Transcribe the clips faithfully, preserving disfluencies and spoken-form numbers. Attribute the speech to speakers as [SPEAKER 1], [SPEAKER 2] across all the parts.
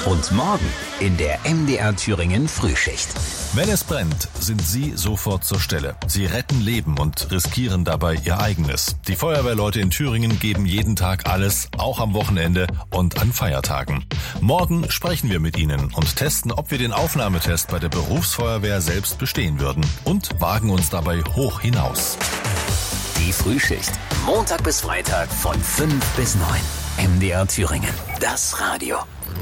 [SPEAKER 1] Und morgen in der M D R Thüringen Frühschicht.
[SPEAKER 2] Wenn es brennt, sind Sie sofort zur Stelle. Sie retten Leben und riskieren dabei Ihr eigenes. Die Feuerwehrleute in Thüringen geben jeden Tag alles, auch am Wochenende und an Feiertagen. Morgen sprechen wir mit Ihnen und testen, ob wir den Aufnahmetest bei der Berufsfeuerwehr selbst bestehen würden und wagen uns dabei hoch hinaus.
[SPEAKER 1] Die Frühschicht. Montag bis Freitag von fünf bis neun. M D R Thüringen. Das Radio.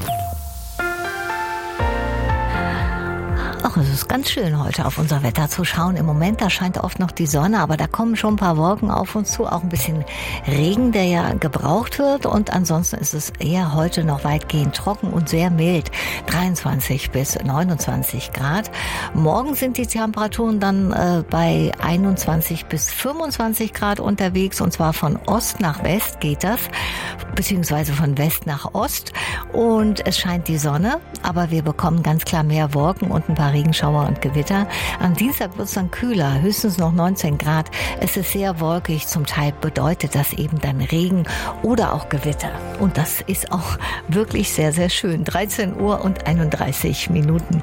[SPEAKER 3] Ach, es ist ganz schön, heute auf unser Wetter zu schauen. Im Moment, da scheint oft noch die Sonne, aber da kommen schon ein paar Wolken auf uns zu. Auch ein bisschen Regen, der ja gebraucht wird. Und ansonsten ist es eher heute noch weitgehend trocken und sehr mild. dreiundzwanzig bis neunundzwanzig Grad. Morgen sind die Temperaturen dann äh, bei einundzwanzig bis fünfundzwanzig Grad unterwegs. Und zwar von Ost nach West geht das, beziehungsweise von West nach Ost. Und es scheint die Sonne, aber wir bekommen ganz klar mehr Wolken und ein paar Regenschauer und Gewitter. Am Dienstag wird es dann kühler, höchstens noch neunzehn Grad. Es ist sehr wolkig, zum Teil bedeutet das eben dann Regen oder auch Gewitter. Und das ist auch wirklich sehr, sehr schön. dreizehn Uhr und einunddreißig Minuten.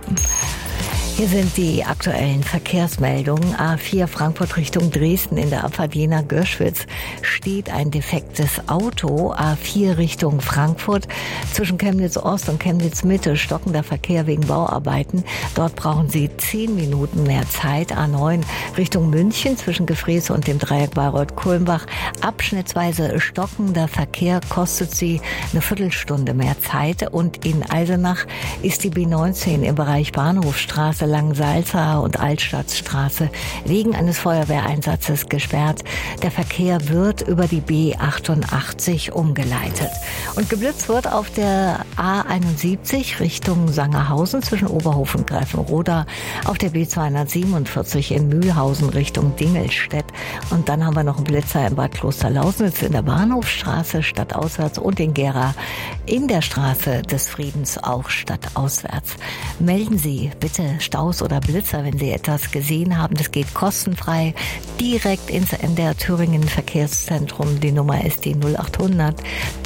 [SPEAKER 3] Hier sind die aktuellen Verkehrsmeldungen. A vier Frankfurt Richtung Dresden in der Abfahrt Jena-Görschwitz steht ein defektes Auto. A vier Richtung Frankfurt zwischen Chemnitz Ost und Chemnitz Mitte stockender Verkehr wegen Bauarbeiten. Dort brauchen Sie zehn Minuten mehr Zeit. A neun Richtung München zwischen Gefrees und dem Dreieck Bayreuth-Kulmbach abschnittsweise stockender Verkehr kostet Sie eine Viertelstunde mehr Zeit. Und in Eisenach ist die B neunzehn im Bereich Bahnhofstraße, Langensalza und Altstadtstraße wegen eines Feuerwehreinsatzes gesperrt. Der Verkehr wird über die B achtundachtzig umgeleitet. Und geblitzt wird auf der A einundsiebzig Richtung Sangerhausen zwischen Oberhof und Greifenroda, auf der B zweihundertsiebenundvierzig in Mühlhausen Richtung Dingelstedt. Und dann haben wir noch einen Blitzer in Bad Klosterlausnitz in der Bahnhofstraße stadtauswärts und in Gera in der Straße des Friedens auch stadtauswärts. Melden Sie bitte Staus oder Blitzer, wenn Sie etwas gesehen haben. Das geht kostenfrei direkt ins M D R Thüringen Verkehrszentrum. Die Nummer ist die null achthundert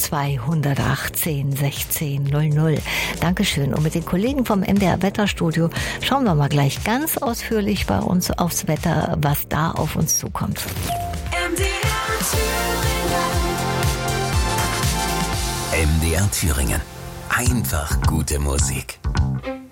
[SPEAKER 3] zweihundertachtzehn sechzehn null null. Dankeschön. Und mit den Kollegen vom M D R Wetterstudio schauen wir mal gleich ganz ausführlich bei uns aufs Wetter, was da auf uns zukommt.
[SPEAKER 1] M D R Thüringen. M D R Thüringen. Einfach gute Musik.